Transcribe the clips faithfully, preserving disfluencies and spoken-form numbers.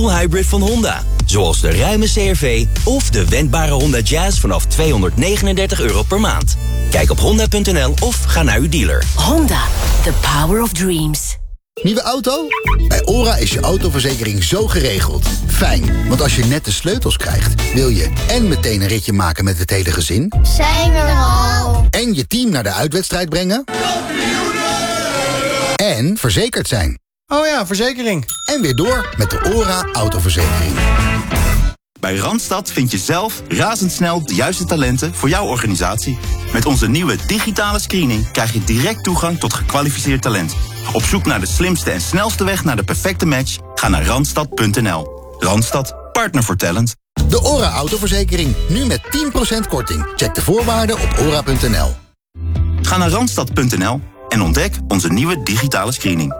hybrid van Honda. Zoals de ruime C R V of de wendbare Honda Jazz vanaf tweehonderdnegenendertig euro per maand. Kijk op honda punt n l of ga naar uw dealer. Honda, the power of dreams. Nieuwe auto? Bij OHRA is je autoverzekering zo geregeld. Fijn, want als je net de sleutels krijgt, wil je en meteen een ritje maken met het hele gezin. Zijn we er al? En je team naar de uitwedstrijd brengen. En verzekerd zijn. Oh ja, verzekering. En weer door met de OHRA autoverzekering. Bij Randstad vind je zelf razendsnel de juiste talenten voor jouw organisatie. Met onze nieuwe digitale screening krijg je direct toegang tot gekwalificeerd talent. Op zoek naar de slimste en snelste weg naar de perfecte match? Ga naar randstad punt n l. Randstad, partner voor talent. De OHRA autoverzekering, nu met tien procent korting. Check de voorwaarden op ora punt n l. Ga naar randstad punt n l en ontdek onze nieuwe digitale screening.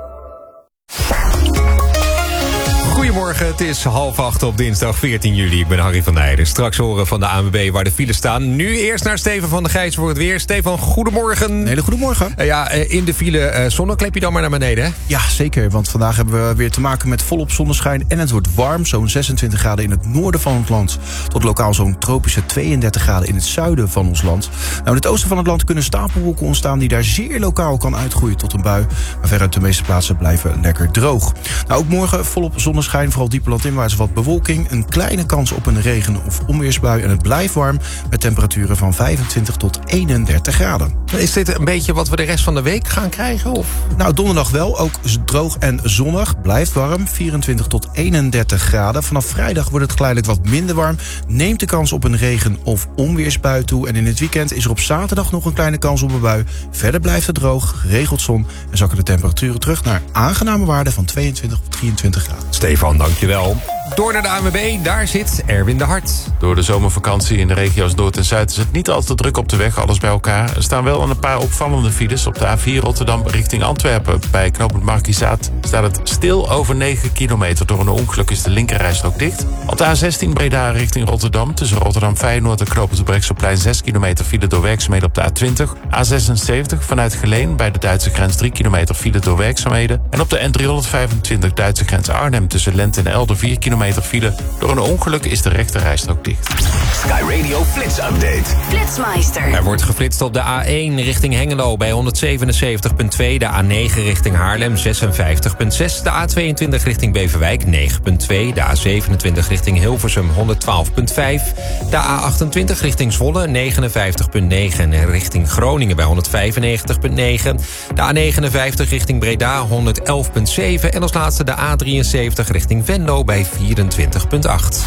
Goedemorgen, het is half acht op dinsdag veertien juli. Ik ben Harry van Nijden. Straks horen van de A N W B waar de files staan. Nu eerst naar Stefan van der Gijs voor het weer. Stefan, goedemorgen. Een hele goedemorgen. Uh, ja, uh, in de file uh, zonneklep je dan maar naar beneden, hè? Ja, zeker. Want vandaag hebben we weer te maken met volop zonneschijn. En het wordt warm, zo'n zesentwintig graden in het noorden van het land. Tot lokaal zo'n tropische tweeëndertig graden in het zuiden van ons land. Nou, in het oosten van het land kunnen stapelwolken ontstaan die daar zeer lokaal kan uitgroeien tot een bui. Maar veruit de meeste plaatsen blijven lekker droog. Nou, ook morgen volop zonneschijn. Vooral diepe landinwaarts wat bewolking. Een kleine kans op een regen- of onweersbui. En het blijft warm met temperaturen van vijfentwintig tot eenendertig graden. Is dit een beetje wat we de rest van de week gaan krijgen? Of? Nou, donderdag wel. Ook droog en zonnig. Blijft warm. vierentwintig tot eenendertig graden. Vanaf vrijdag wordt het geleidelijk wat minder warm. Neemt de kans op een regen- of onweersbui toe. En in het weekend is er op zaterdag nog een kleine kans op een bui. Verder blijft het droog, regelt zon. En zakken de temperaturen terug naar aangename waarden van tweeëntwintig tot drieëntwintig graden. Stefan, dankjewel. Door naar de A N W B, daar zit Erwin de Hart. Door de zomervakantie in de regio's Noord en Zuid is het niet al te druk op de weg, alles bij elkaar. Er staan wel een paar opvallende files op de A vier Rotterdam richting Antwerpen. Bij knooppunt Markizaat staat het stil over negen kilometer. Door een ongeluk is de linkerrijstrook dicht. Op de A zestien Breda richting Rotterdam tussen Rotterdam Feyenoord en knooppunt de Brechtseplein zes kilometer file door werkzaamheden op de A twintig. A zesenzeventig vanuit Geleen bij de Duitse grens drie kilometer file door werkzaamheden. En op de N driehonderdvijfentwintig Duitse grens Arnhem tussen Lent en Elden vier kilometer file. Door een ongeluk is de rechterrijstrook dicht. Sky Radio Flits Update. Flitsmeister. Er wordt geflitst op de A één richting Hengelo bij honderdzevenenzeventig komma twee. De A negen richting Haarlem zesenvijftig komma zes. De A tweeëntwintig richting Beverwijk negen komma twee. De A zevenentwintig richting Hilversum honderdtwaalf komma vijf. De A achtentwintig richting Zwolle negenenvijftig komma negen. En richting Groningen bij honderdvijfennegentig komma negen. De A negenenvijftig richting Breda honderdelf komma zeven. En als laatste de A drieënzeventig richting Venlo bij vierentwintig komma acht.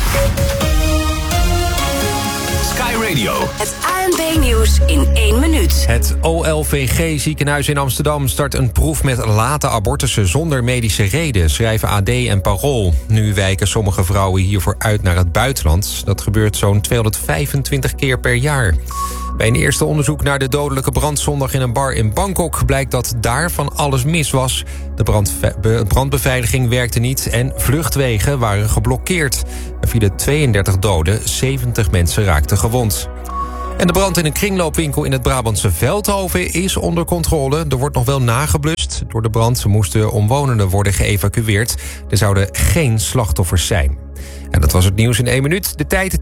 Sky Radio. Het A N B-nieuws in één minuut. Het O L V G-ziekenhuis in Amsterdam start een proef met late abortussen zonder medische reden, schrijven A D en Parool. Nu wijken sommige vrouwen hiervoor uit naar het buitenland. Dat gebeurt zo'n tweehonderdvijfentwintig keer per jaar. Bij een eerste onderzoek naar de dodelijke brand zondag in een bar in Bangkok blijkt dat daar van alles mis was. De brandve- brandbeveiliging werkte niet en vluchtwegen waren geblokkeerd. Er vielen tweeëndertig doden, zeventig mensen raakten gewond. En de brand in een kringloopwinkel in het Brabantse Veldhoven is onder controle. Er wordt nog wel nageblust. Door de brand moesten omwonenden worden geëvacueerd. Er zouden geen slachtoffers zijn. En dat was het nieuws in één minuut. De tijd